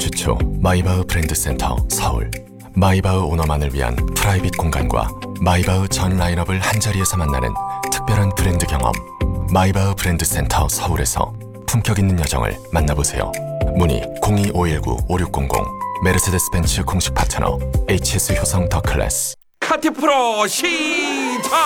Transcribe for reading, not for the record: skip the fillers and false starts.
주초 마이바흐 브랜드 센터 서울. 마이바흐 오너만을 위한 프라이빗 공간과 마이바흐 전 라인업을 한자리에서 만나는 특별한 브랜드 경험. 마이바흐 브랜드 센터 서울에서 품격 있는 여정을 만나보세요. 문의 02-519-5600. 메르세데스 벤츠 공식 파트너 HS 효성 더 클래스. 카티 프로 시작!